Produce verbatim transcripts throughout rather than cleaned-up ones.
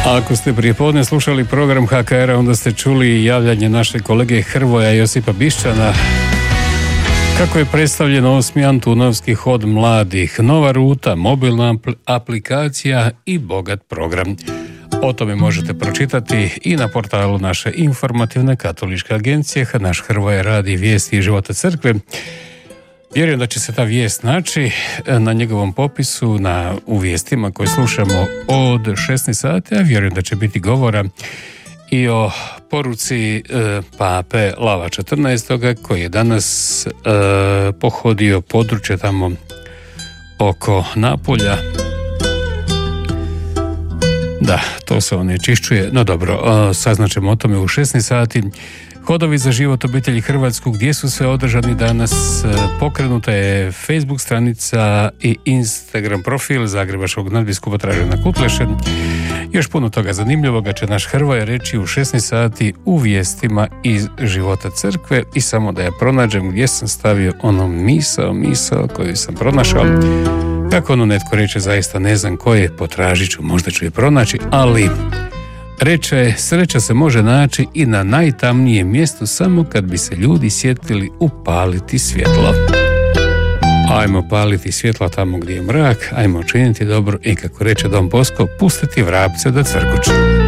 A ako ste prije podne slušali program H K R-a, onda ste čuli javljanje naše kolege Hrvoja Josipa Bišćana kako je predstavljen osmi Antunovski hod mladih, nova ruta, mobilna aplikacija i bogat program. O tome možete pročitati i na portalu naše informativne katoličke agencije. Naš Hrvoja radi vijesti iz života crkve. Vjerujem da će se ta vijest naći na njegovom popisu na, u vijestima koje slušamo od šesnaest sati, a vjerujem da će biti govora i o poruci e, pape Lava četrnaestog koji je danas e, pohodio područje tamo oko Napulja. Da, to se onečišćuje. No dobro, e, saznaćemo o tome u šesnaest sati. Hodovi za život obitelji Hrvatsku, gdje su sve održani danas, pokrenuta je Facebook stranica i Instagram profil Zagrebačkog nadbiskupa Dražena Kutleše. Još puno toga zanimljivoga će naš Hrvoje reći u šesnaest sati u vijestima iz života crkve. I samo da ja pronađem gdje sam stavio ono misao, misao koju sam pronašao. Kako ono netko reče, zaista ne znam koje, potražit ću, možda ću je pronaći, ali reče, sreća se može naći i na najtamnijem mjestu samo kad bi se ljudi sjetili upaliti svjetlo. Ajmo paliti svjetlo tamo gdje je mrak, ajmo učiniti dobro i kako reče Don Bosco, pustiti vrapce da cvrkuću.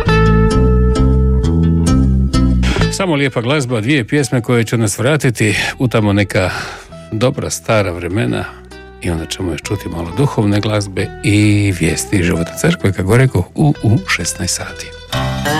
Samo lijepa glazba, dvije pjesme koje će nas vratiti u tamo neka dobra stara vremena i onda ćemo još čuti malo duhovne glazbe i vijesti života crkve, kako rekao, u, u šesnaest sati.